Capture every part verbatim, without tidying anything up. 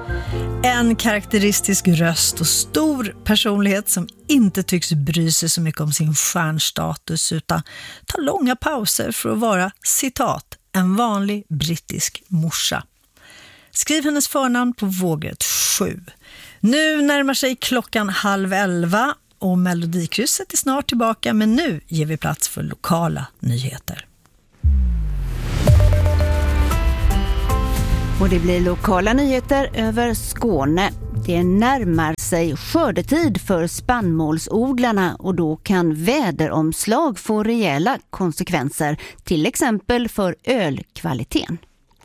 En karaktäristisk röst och stor personlighet som inte tycks bry sig så mycket om sin stjärnstatus utan tar långa pauser för att vara, citat, en vanlig brittisk morsa. Skriv hennes förnamn på vågrätt sju. Nu närmar sig klockan halv elva och Melodikrysset är snart tillbaka, men nu ger vi plats för lokala nyheter. Och det blir lokala nyheter över Skåne. Det närmar sig skördetid för spannmålsodlarna och då kan väderomslag få rejäla konsekvenser, till exempel för ölkvaliteten.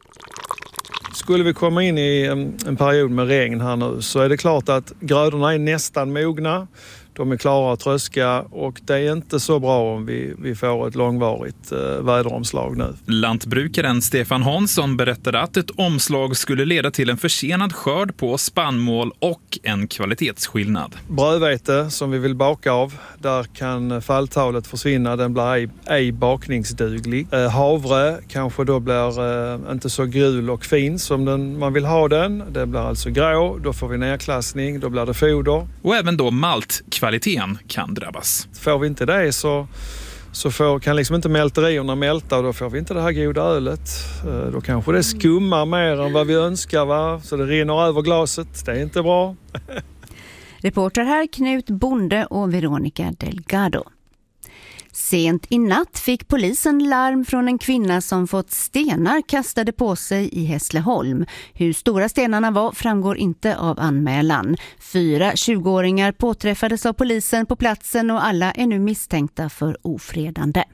Skulle vi komma in i en, en period med regn här nu så är det klart att grödorna är nästan mogna. De är klara att tröska och det är inte så bra om vi, vi får ett långvarigt eh, väderomslag nu. Lantbrukaren Stefan Hansson berättade att ett omslag skulle leda till en försenad skörd på spannmål och en kvalitetsskillnad. Brödvete som vi vill baka av, där kan falltalet försvinna, den blir ej, ej bakningsduglig. Eh, havre kanske då blir eh, inte så gul och fin som den, man vill ha den. Det blir alltså grå, då får vi nedklassning, då blir det foder. Och även då malt kvaliteten kan drabbas. Får vi inte det så, så får, kan liksom inte mälterierna mälta och då får vi inte det här goda ölet. Då kanske det skummar mer än vad vi önskar, va? Så det rinner över glaset. Det är inte bra. Reporter här Knut Bonde och Veronica Delgado. Sent i natt fick polisen larm från en kvinna som fått stenar kastade på sig i Hässleholm. Hur stora stenarna var framgår inte av anmälan. Fyra tjugoåringar påträffades av polisen på platsen och alla är nu misstänkta för ofredande.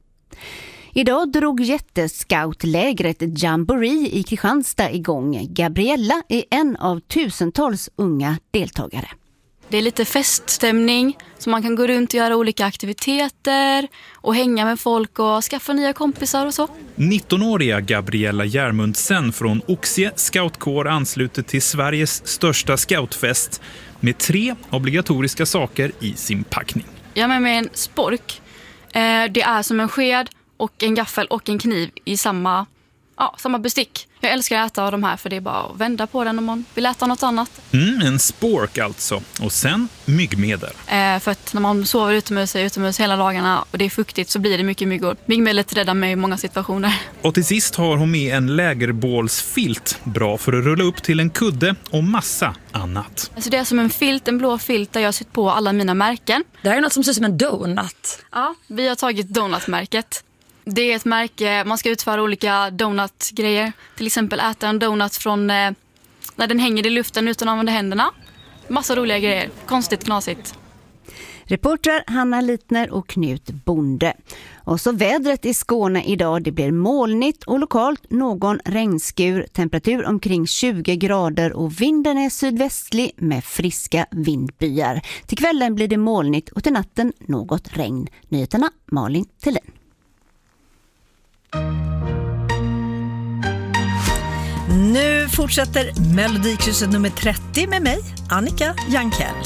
Idag drog jättescoutlägret Jamboree i Kristianstad igång. Gabriella är en av tusentals unga deltagare. Det är lite feststämning så man kan gå runt och göra olika aktiviteter och hänga med folk och skaffa nya kompisar och så. nittonåriga Gabriella Järmundsen från Oxie scoutkår ansluter till Sveriges största scoutfest med tre obligatoriska saker i sin packning. Jag har med mig en spork. Det är som en sked och en gaffel och en kniv i samma, ja, samma bestick. Jag älskar att äta av de här för det är bara att vända på den om man vill äta något annat. Mm, en spork alltså. Och sen myggmedel. Eh, för att när man sover utomhus och är utomhus hela dagarna och det är fuktigt så blir det mycket myggor. Myggmedlet räddar mig i många situationer. Och till sist har hon med en lägerbålsfilt. Bra för att rulla upp till en kudde och massa annat. Alltså det är som en filt, en blå filt där jag har sytt på alla mina märken. Det här är något som ser ut som en donut. Ja, vi har tagit donutmärket. Det är ett märke, man ska utföra olika donutgrejer. Till exempel äta en donut från eh, när den hänger i luften utan att använda händerna. Massa roliga grejer, konstigt knasigt. Reporter Hanna Litner och Knut Bonde. Och så vädret i Skåne idag, det blir molnigt och lokalt någon regnskur. Temperatur omkring tjugo grader och vinden är sydvästlig med friska vindbyar. Till kvällen blir det molnigt och till natten något regn. Nyheterna Malin Tillin. Nu fortsätter Melodikrysset nummer trettio med mig, Annika Jankell.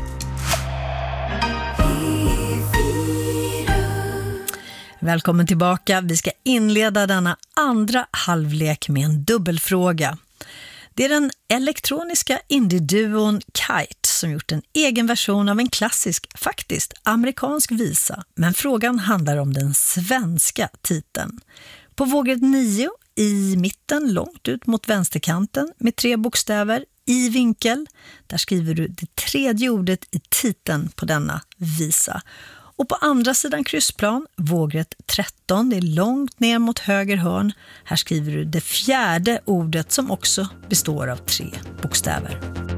Välkommen tillbaka. Vi ska inleda denna andra halvlek med en dubbelfråga. Det är den elektroniska indie-duon Kite som gjort en egen version av en klassisk, faktiskt amerikansk visa. Men frågan handlar om den svenska titeln. På vågrätt nio i mitten, långt ut mot vänsterkanten med tre bokstäver i vinkel. Där skriver du det tredje ordet i titeln på denna visa. Och på andra sidan kryssplan, vågrätt tretton, det är långt ner mot höger hörn. Här skriver du det fjärde ordet som också består av tre bokstäver.